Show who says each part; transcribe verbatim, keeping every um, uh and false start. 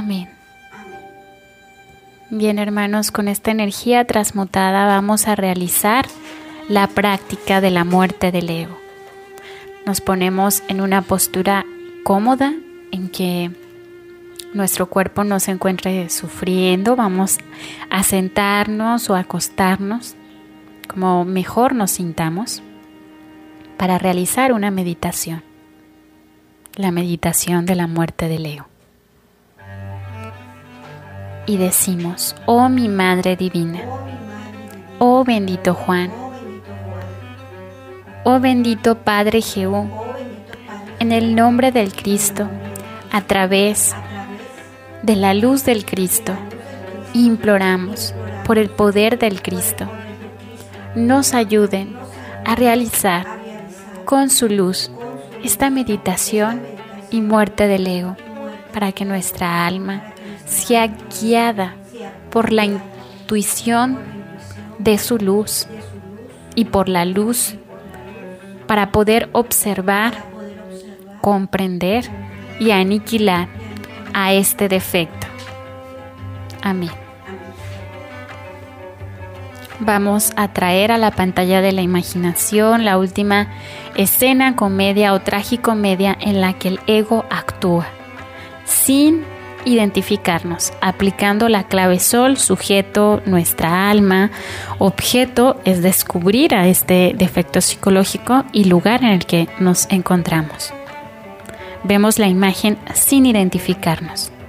Speaker 1: Amén. Bien, hermanos, con esta energía transmutada vamos a realizar la práctica de la muerte del ego. Nos ponemos en una postura cómoda en que nuestro cuerpo no se encuentre sufriendo. Vamos a sentarnos o acostarnos como mejor nos sintamos para realizar una meditación, la meditación de la muerte del ego. Y decimos: oh mi Madre Divina, oh bendito Juan, oh bendito Padre Jehú, en el nombre del Cristo, a través de la luz del Cristo, imploramos por el poder del Cristo, nos ayuden a realizar con su luz esta meditación y muerte del ego, para que nuestra alma sea guiada por la intuición de su luz y por la luz para poder observar, comprender y aniquilar a este defecto. Amén. Vamos a traer a la pantalla de la imaginación la última escena, comedia o tragicomedia en la que el ego actúa, sin identificarnos, aplicando la clave sol, sujeto, nuestra alma, objeto es descubrir a este defecto psicológico y lugar en el que nos encontramos. Vemos la imagen sin identificarnos.